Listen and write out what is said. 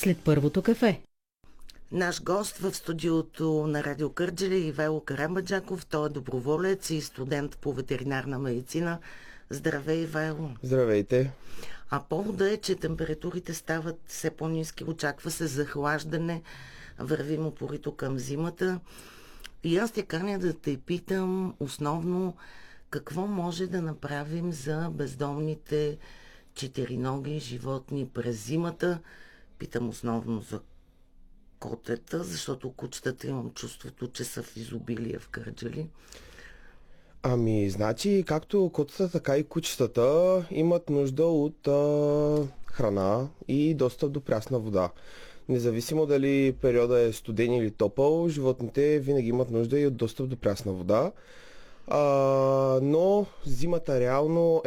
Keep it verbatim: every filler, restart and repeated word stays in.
след първото кафе. Наш гост в студиото на Радио Кърджали е Ивайло Карамбаджаков. Той е доброволец и студент по ветеринарна медицина. Здравей, Ивайло! Здравейте! А повода е, че температурите стават все по-ниски, очаква се захлаждане, вървим упорито към зимата. И аз те каня да те питам основно какво може да направим за бездомните четириноги животни през зимата. Питам основно за котета, защото кучетата имам чувството, че са в изобилие в Кърджали. Ами, значи, както котата, така и кучетата имат нужда от а, храна и достъп до прясна вода. Независимо дали периода е студен или топъл, животните винаги имат нужда и от достъп до прясна вода. А, но зимата реално